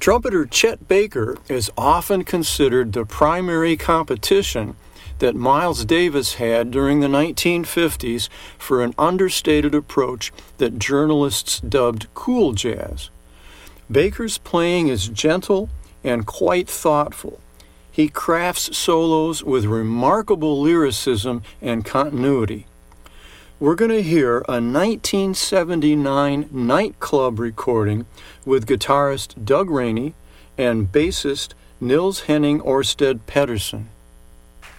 Trumpeter Chet Baker is often considered the primary competition that Miles Davis had during the 1950s for an understated approach that journalists dubbed cool jazz. Baker's playing is gentle and quite thoughtful. He crafts solos with remarkable lyricism and continuity. We're going to hear a 1979 nightclub recording with guitarist Doug Rainey and bassist Nils Henning Orsted Pedersen.